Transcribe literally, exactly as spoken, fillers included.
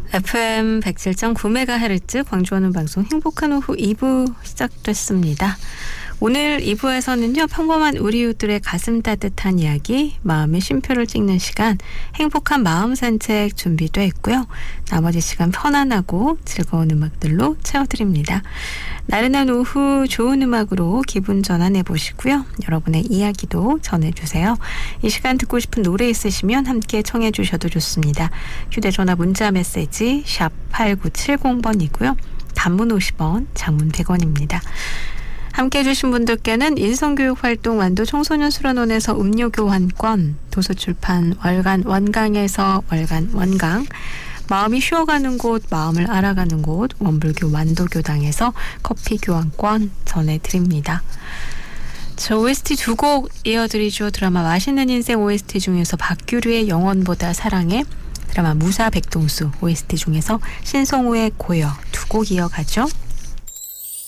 에프엠 백칠 점 구 메가헤르츠 광주하는 방송 행복한 오후 이 부 시작됐습니다. 오늘 이 부에서는요. 평범한 우리 이웃들의 가슴 따뜻한 이야기, 마음의 쉼표를 찍는 시간, 행복한 마음 산책 준비되어 있고요. 나머지 시간 편안하고 즐거운 음악들로 채워드립니다. 나른한 오후 좋은 음악으로 기분 전환해 보시고요. 여러분의 이야기도 전해주세요. 이 시간 듣고 싶은 노래 있으시면 함께 청해 주셔도 좋습니다. 휴대전화 문자 메시지 샵 팔구칠공 번이고요. 단문 오십 원, 장문 백 원입니다. 함께해 주신 분들께는 인성교육활동 완도 청소년 수련원에서 음료 교환권, 도서출판 월간 원강에서 월간 원강, 마음이 쉬어가는 곳, 마음을 알아가는 곳, 원불교 완도교당에서 커피 교환권 전해드립니다. 저 오에스티 두 곡 이어드리죠. 드라마 맛있는 인생 오에스티 중에서 박규류의 영원보다 사랑해, 드라마 무사 백동수 오에스티 중에서 신성우의 고요 두 곡 이어가죠.